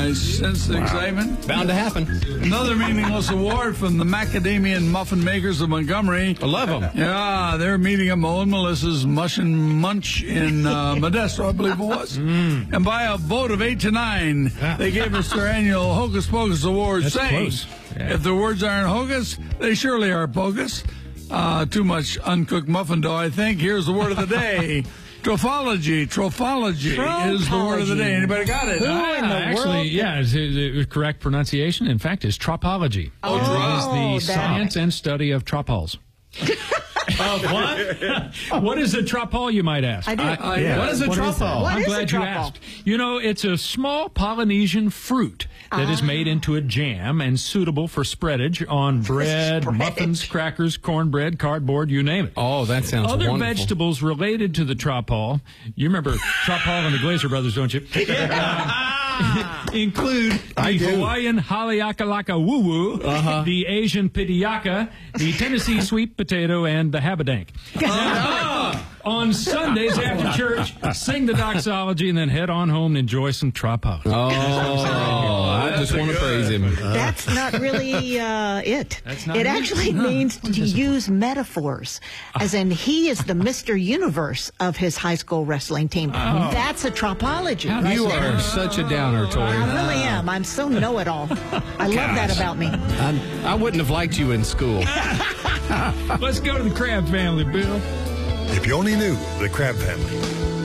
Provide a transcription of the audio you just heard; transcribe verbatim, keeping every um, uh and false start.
I sense the wow. excitement. Bound to happen. Another meaningless award from the macadamia muffin makers of Montgomery. I love them. Yeah, they're meeting at Mo and Melissa's Mush and Munch in uh, Modesto, I believe it was. Mm. And by a vote of eight to nine, yeah. they gave us their annual Hocus Pocus Award, That's saying, close. Yeah. if the words aren't hocus, they surely are bogus. Uh, too much uncooked muffin dough, I think. Here's the word of the day. Trophology. Trophology. Trophology is the word of the day. Anybody got it? Who uh, in the actually, world? yeah, is the correct pronunciation, in fact, is tropology. Oh, it is the that. science and study of tropholes. Of what? What is a trophole, you might ask? I do. Uh, yeah. What is a What trophole? is that? What I'm is a glad you trophole? asked. You know, it's a small Polynesian fruit that ah. is made into a jam and suitable for spreadage on bread, Spreadage. muffins, crackers, cornbread, cardboard, you name it. Oh, that sounds Other wonderful. vegetables related to the trophole, you remember trophole and the Glazer brothers, don't you? Yeah. Include I the do. Hawaiian haliakalaka woo-woo, Uh-huh. the Asian pitiaka, the Tennessee sweet potato, and the habadank. Now, on Sundays after church, sing the doxology and then head on home and enjoy some trophole. Oh, I just want to praise him. That's not really uh, it. That's not it it? actually No. means to use metaphors, as in he is the Mister Universe of his high school wrestling team. Oh. That's a tropology. You are such a downer, Tori. I really am. I'm so know-it-all. I love that about me. I, I wouldn't have liked you in school. Let's go to the Crab family, Bill. If you only knew the Crab family.